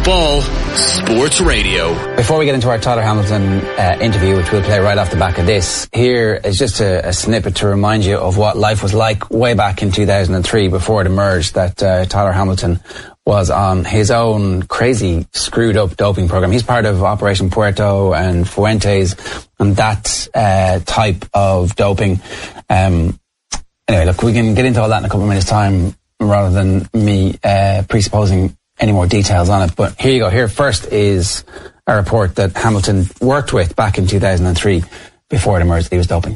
Ball Sports Radio. Before we get into our Tyler Hamilton interview, which we'll play right off the back of this, here is just a snippet to remind you of what life was like way back in 2003 before it emerged that Tyler Hamilton was on his own crazy, screwed up doping program. He's part of Operation Puerto and Fuentes and that type of doping. Anyway, look, we can get into all that in a couple of minutes' time rather than me presupposing any more details on it. But here you go. Here first is a report that Hamilton worked with back in 2003 before it emerged that he was doping.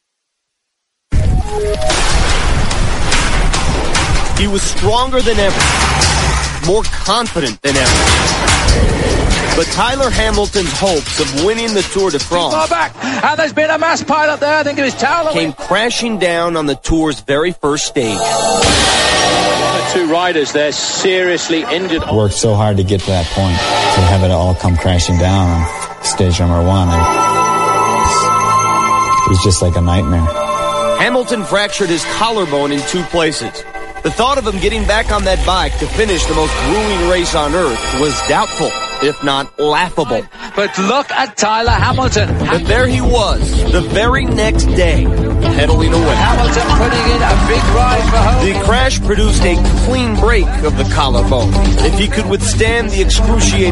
He was stronger than ever, more confident than ever. But Tyler Hamilton's hopes of winning the Tour de France back. And there's been a mass pile-up there. I think it was Towler came crashing down on the Tour's very first stage. The two riders, they're seriously injured. Worked so hard to get to that point, to have it all come crashing down on stage number one. It was just like a nightmare. Hamilton fractured his collarbone in 2 places. The thought of him getting back on that bike to finish the most grueling race on earth was doubtful, if not laughable. But look at Tyler Hamilton. But there he was, the very next day, pedaling away. Hamilton putting in a big ride for home. The crash produced a clean break of the collarbone. If he could withstand the excruciating